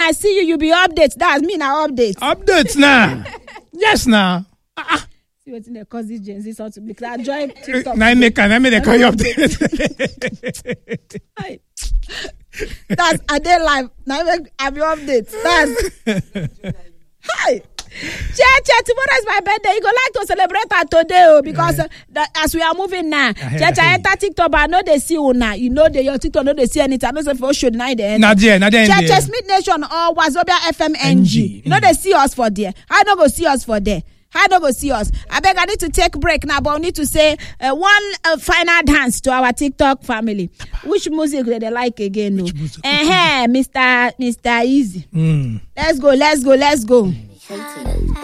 I see you, you be updates. That's me now, updates. Updates now. Yes, now. See what's in the cause this Gen Z sort to be. I join TikTok. Now I make they call you updates. That's a day live. Now I be updates. That's hi. Tomorrow is my birthday. You go like to celebrate her today, because as we are moving now, I enter TikTok, but I know they see you now. You know your TikTok, know they see anything. I know say for sure now the end. Nadia. Smith Nation or Wazobia FMNG. You know they see us for there. I don't go see us for there. I don't go see us. I beg, I need to take a break now, but I need to say one final dance to our TikTok family. Which music do they like again? No? Mr. Easy. Let's go.